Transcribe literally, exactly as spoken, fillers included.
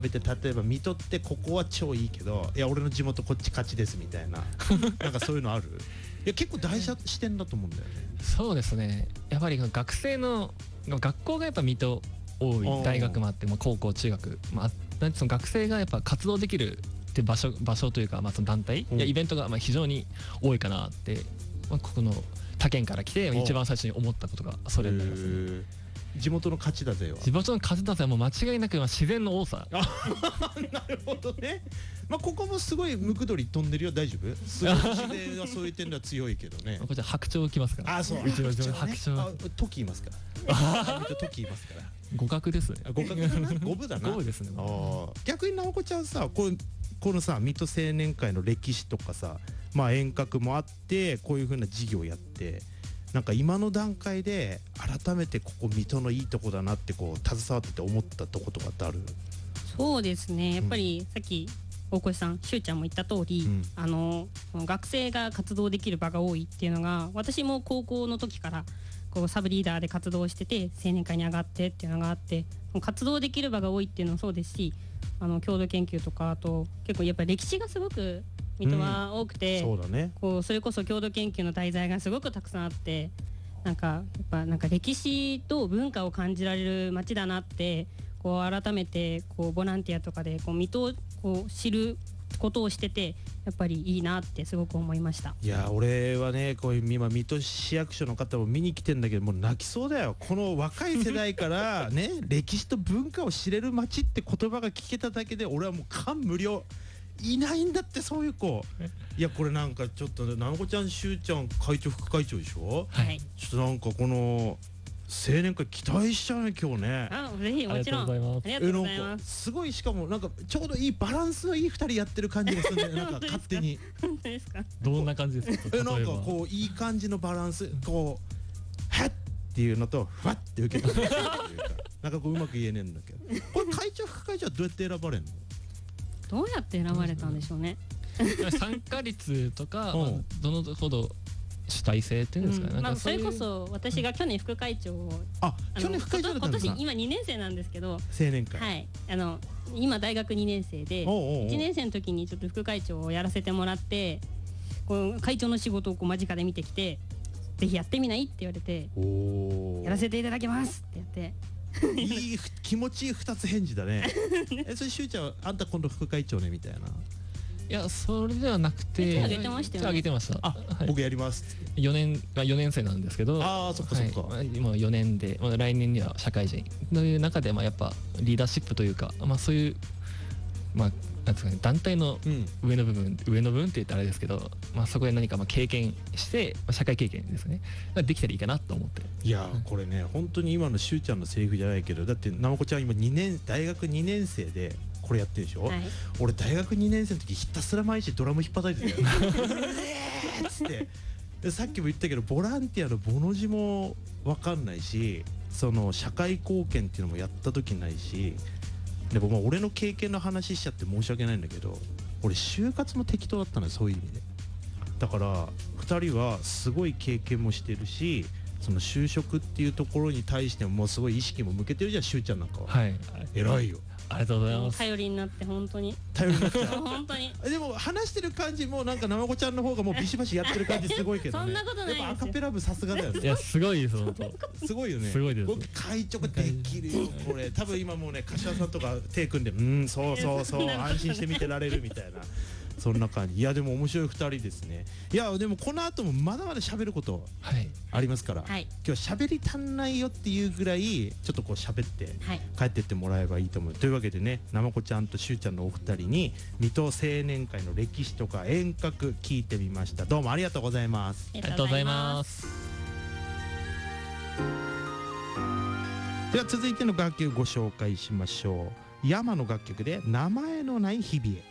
て例えば水戸ってここは超いいけどいや俺の地元こっち勝ちですみたいななんかそういうのある？いや結構大事視点だと思うんだよね。 そうですね、やっぱり学生の学校がやっぱ水戸多い、大学もあっても高校中学、まあ、その学生がやっぱ活動できるって場所場所というか、まあ、その団体やイベントがまあ非常に多いかなって、まあ、ここの他県から来て一番最初に思ったことがそれになりますね。 地元の勝ちだぜよ。 地元の勝ちだぜはもう間違いなく自然の多さ。 なるほどね。まあここもすごいムクドリ飛んでるよ。大丈夫？すごい自然はそういう点では強いけどね。 こちら白鳥来ますから。 あ、そう。 うちの地元白鳥。 トキいますから。トキいますから。 互角ですね。 互角だな。五分だな。 五分ですね。 逆に直子ちゃんさ、こうこのさ水戸青年会の歴史とかさ、まあ遠隔もあってこういう風な事業やって。なんか今の段階で改めてここ水戸のいいとこだなってこう携わってて思ったとことかってある？ そうですね、やっぱりさっき大越さん、しゅうちゃんも言った通り、うん、あの学生が活動できる場が多いっていうのが、私も高校の時からこうサブリーダーで活動してて青年会に上がってっていうのがあって、活動できる場が多いっていうのもそうですし、あの郷土研究とか、あと結構やっぱり歴史がすごく水戸は多くて、 うん、そうだね、 こうそれこそ郷土研究の題材がすごくたくさんあって、なんかやっぱなんか歴史と文化を感じられる街だなって、こう改めてこうボランティアとかでこう水戸をこう知ることをしてて、やっぱりいいなってすごく思いました。 いや俺はね、こういう今水戸市役所の方も見に来てんだけど、もう泣きそうだよ。この若い世代からね歴史と文化を知れる街って言葉が聞けただけで俺はもう感無量。いないんだってそういう子。いやこれなんかちょっと直子ちゃん、しゅうちゃん会長副会長でしょ、 はい、 ちょっとなんかこの青年会期待しちゃうね今日ね。 あ、ぜひもちろん。ありがとうございます。ありがとうございます。 すごい、しかもなんかちょうどいいバランスのいいふたりやってる感じがするね。なんか勝手に。 本当ですか？ どんな感じですか？ え、なんかこういい感じのバランス、こうはっっていうのとふわって受け止めるっていうか、なんかこううまく言えねえんだけど。これ会長副会長はどうやって選ばれるの？ どうやって選ばれたんでしょうね。 参加率とか、まあ、どのほど主体性っていうんですかね、 うん、まあ、それこそ私が去年副会長を、 あ、去年副会長だったんですか？ 今年今にねん生なんですけど、 青年会、 はい、あの今大学にねん生で、おうおうおういちねん生の時にちょっと副会長をやらせてもらって、こう会長の仕事をこう間近で見てきて、ぜひやってみないって言われて、やらせていただきますってやって。 いい気持ちいいふたつ返事だね。え、それしゅうちゃん、あんた今度副会長ねみたいな。 いや、それではなくて、 手挙げてましたよね。 手挙げてました。 あ、はい、僕やります。 よねんがよねん生なんですけど、 ああ、そっかそっか。 はい、今よねんで、まあ、来年には社会人という中で、まあやっぱリーダーシップというか、まあそういうまあなんですかね、団体の上の部分、うん、上の部分って言ったらあれですけど、まあそこで何かまあ経験して、まあ、社会経験ですね。できたらいいかなと思って。 いやー、これね、本当に今のしゅうちゃんのセリフじゃないけど、だってなまこちゃん今にねん大学にねん生でこれやってるでしょ、はい、俺大学にねん生の時ひたすら毎日ドラム引っ叩いてたよ。えーっつってで、さっきも言ったけどボランティアのボの字も分かんないし、その社会貢献っていうのもやった時ないし、でもまあ俺の経験の話しちゃって申し訳ないんだけど、俺就活も適当だったのよ、そういう意味で。だからふたりはすごい経験もしてるし、その就職っていうところに対してももうすごい意識も向けてるじゃん、しゅうちゃんなんかは。 はい、 偉いよ。 ありがとうございます。 頼りになって本当に頼りになって本当に。 でも話してる感じもなんかなまこちゃんの方がもうビシバシやってる感じすごいけどね。 そんなことないですよ。 やっぱアカペラ部さすがだよね。 いや、すごいです本当。すごいよね。 すごいです。 僕会長ができるよこれ。多分今もうね、柏さんとか手組んで、うん、そうそうそう、安心して見てられるみたいな。そんな感じ。いやでも面白いふたりですね。いやでもこの後もまだまだ喋ることありますから、はい、今日喋り足んないよっていうぐらいちょっとこう喋って帰ってってもらえばいいと思う、はい、というわけでね、なまこちゃんとしゅうちゃんのお二人に水戸青年会の歴史とか遠隔聞いてみました。どうもありがとうございます。 ありがとうございます。 では続いての楽曲ご紹介しましょう。山の楽曲で名前のない日々へ。